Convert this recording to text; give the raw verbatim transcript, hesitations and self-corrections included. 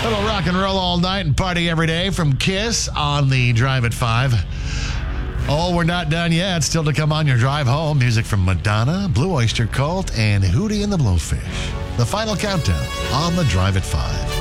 Little rock and roll all night and party every day from Kiss on the Drive at five. Oh, we're not done yet. Still to come on your drive home. Music from Madonna, Blue Oyster Cult, and Hootie and the Blowfish. The final countdown on the Drive at five.